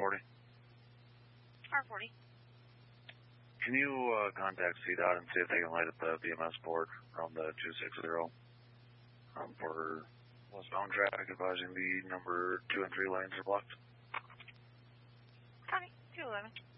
R40. R40. Can you contact CDOT and see if they can light up the BMS board around the 260 for westbound traffic, advising the number 2 and 3 lanes are blocked? Copy. 211.